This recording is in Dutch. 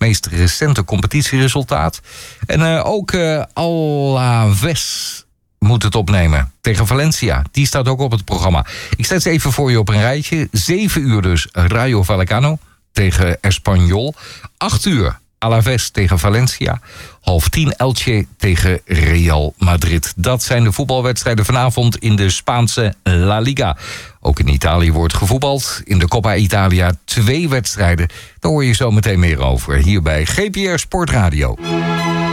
meest recente competitieresultaat. En ook Alaves moet het opnemen tegen Valencia. Die staat ook op het programma. Ik zet ze even voor je op een rijtje. 7 uur dus Rayo Vallecano tegen Espanyol. 8 uur Alaves tegen Valencia. 9:30 Elche tegen Real Madrid. Dat zijn de voetbalwedstrijden vanavond in de Spaanse La Liga. Ook in Italië wordt gevoetbald. In de Coppa Italia 2 wedstrijden. Daar hoor je zo meteen meer over. Hier bij GPR Sportradio.